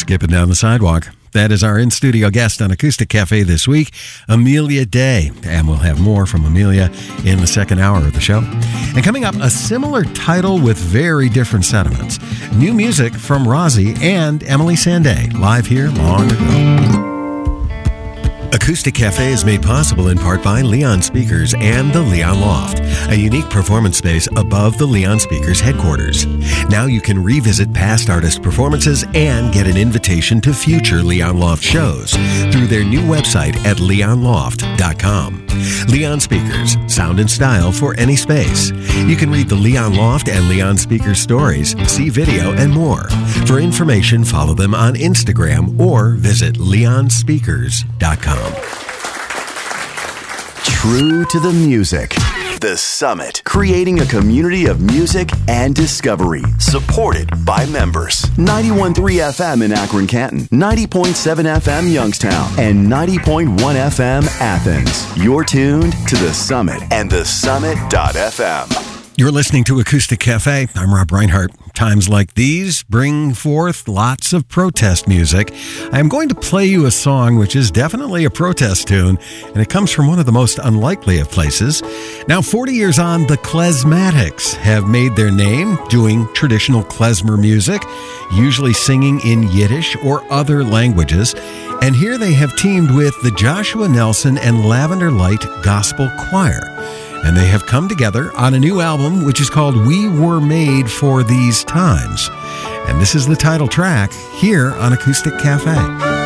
skipping down the sidewalk. That is our in-studio guest on Acoustic Cafe this week, Amelia Day. And we'll have more from Amelia in the second hour of the show. And coming up, a similar title with very different sentiments. New music from Rozzy and Emily Sandé, live here long ago. Acoustic Cafe is made possible in part by Leon Speakers and the Leon Loft, a unique performance space above the Leon Speakers headquarters. Now you can revisit past artist performances and get an invitation to future Leon Loft shows through their new website at leonloft.com. Leon Speakers, sound and style for any space. You can read the Leon Loft and Leon Speakers stories, see video, and more. For information, follow them on Instagram or visit leonspeakers.com. True to the music. The Summit, creating a community of music and discovery, supported by members. 91.3 FM in Akron, Canton, 90.7 FM Youngstown, and 90.1 FM Athens. You're tuned to The Summit and thesummit.fm. You're listening to Acoustic Cafe. I'm Rob Reinhart. Times like these bring forth lots of protest music. I'm going to play you a song which is definitely a protest tune, and it comes from one of the most unlikely of places. Now, 40 years on, the Klezmatics have made their name doing traditional klezmer music, usually singing in Yiddish or other languages. And here they have teamed with the Joshua Nelson and Lavender Light Gospel Choir. And they have come together on a new album which is called We Were Made for These Times. And this is the title track here on Acoustic Cafe.